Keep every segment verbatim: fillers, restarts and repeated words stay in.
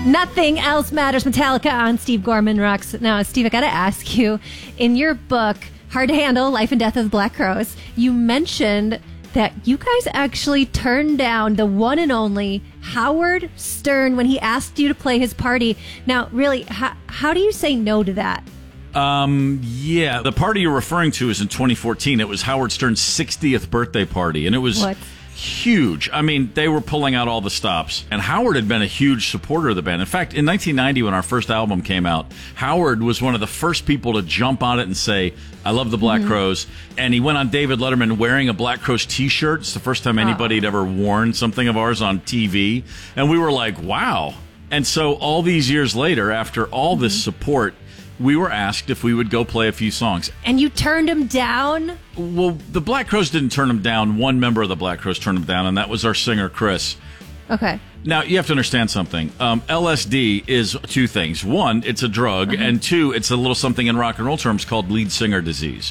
Nothing Else Matters, Metallica on Steve Gorman Rocks. Now, Steve, I got to ask you, in your book, Hard to Handle, Life and Death of the Black Crowes, you mentioned that you guys actually turned down the one and only Howard Stern when he asked you to play his party. Now, really, how, how do you say no to that? Um, yeah, the party you're referring to is in twenty fourteen. It was Howard Stern's sixtieth birthday party, and it was what? huge. I mean, they were pulling out all the stops, and Howard had been a huge supporter of the band. In fact, in nineteen ninety, when our first album came out, Howard was one of the first people to jump on it and say, I love the Black mm-hmm. Crowes, and he went on David Letterman wearing a Black Crowes t-shirt. It's the first time anybody had ever worn something of ours on T V, and we were like, wow. And so all these years later, after all mm-hmm. this support, we were asked if we would go play a few songs. And you turned him down? Well, the Black Crowes didn't turn him down. One member of the Black Crowes turned him down, and that was our singer, Chris. Okay. Now, you have to understand something. Um, L S D is two things. One, it's a drug, uh-huh. and two, it's a little something in rock and roll terms called lead singer disease.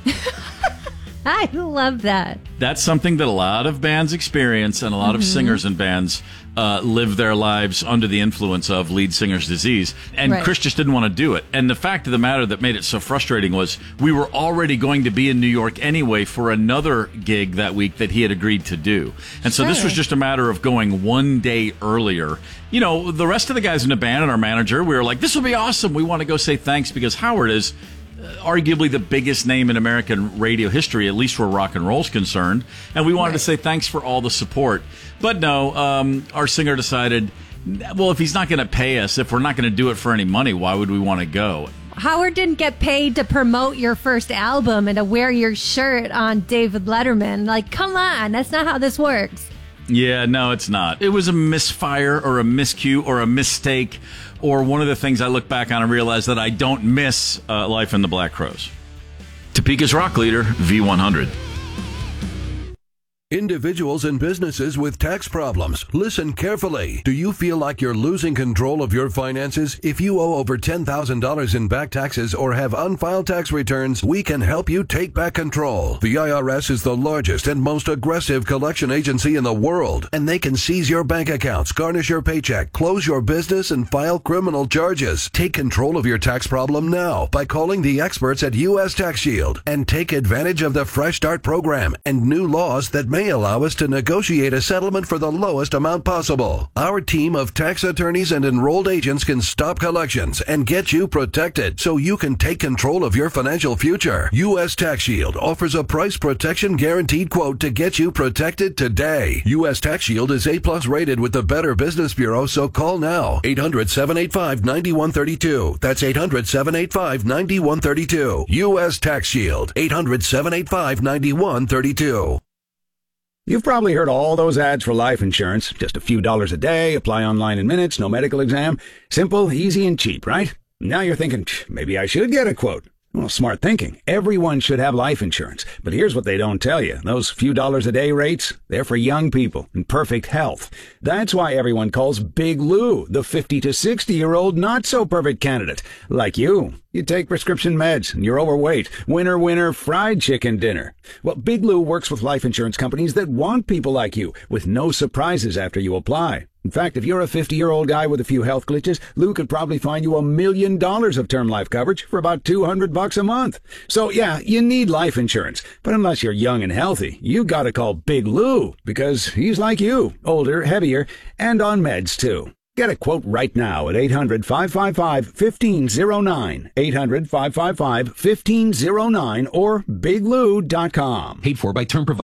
I love that. That's something that a lot of bands experience, and a lot mm-hmm. of singers and bands uh, live their lives under the influence of lead singer's disease. And right. Chris just didn't want to do it. And the fact of the matter that made it so frustrating was we were already going to be in New York anyway for another gig that week that he had agreed to do. And so sure. this was just a matter of going one day earlier. You know, the rest of the guys in the band and our manager, we were like, this will be awesome. We want to go say thanks because Howard is arguably the biggest name in American radio history, at least where rock and roll's concerned. And we wanted right. to say thanks for all the support. But no, um, our singer decided, well, if he's not going to pay us, if we're not going to do it for any money, why would we want to go? Howard didn't get paid to promote your first album and to wear your shirt on David Letterman. Like, come on, that's not how this works. Yeah, no, it's not. It was a misfire or a miscue or a mistake or one of the things I look back on and realize that I don't miss uh, Life in the Black Crowes. Topeka's rock leader, V one hundred. Individuals and businesses with tax problems, listen carefully. Do you feel like you're losing control of your finances? If you owe over ten thousand dollars in back taxes or have unfiled tax returns, we can help you take back control. The I R S is the largest and most aggressive collection agency in the world, and they can seize your bank accounts, garnish your paycheck, close your business, and file criminal charges. Take control of your tax problem now by calling the experts at U S Tax Shield and take advantage of the Fresh Start program and new laws that may allow us to negotiate a settlement for the lowest amount possible. Our team of tax attorneys and enrolled agents can stop collections and get you protected so you can take control of your financial future. U S Tax Shield offers a price protection guaranteed quote to get you protected today. U S Tax Shield is A plus rated with the Better Business Bureau, so call now. eight hundred, seven eight five, nine one three two. That's eight hundred, seven eight five, nine one three two. U S Tax Shield. eight hundred, seven eight five, nine one three two. You've probably heard all those ads for life insurance. Just a few dollars a day, apply online in minutes, no medical exam. Simple, easy, and cheap, right? Now you're thinking, maybe I should get a quote. Well, smart thinking. Everyone should have life insurance. But here's what they don't tell you. Those few dollars a day rates, they're for young people in perfect health. That's why everyone calls Big Lou the fifty to sixty-year-old not-so-perfect candidate. Like you. You take prescription meds, and you're overweight. Winner, winner, fried chicken dinner. Well, Big Lou works with life insurance companies that want people like you, with no surprises after you apply. In fact, if you're a fifty-year-old guy with a few health glitches, Lou could probably find you a million dollars of term life coverage for about two hundred bucks a month. So, yeah, you need life insurance. But unless you're young and healthy, you gotta call Big Lou, because he's like you, older, heavier, and on meds, too. Get a quote right now at eight hundred, five five five, one five zero nine, eight hundred, five five five, one five zero nine, or big lou dot com. Paid for by term provider.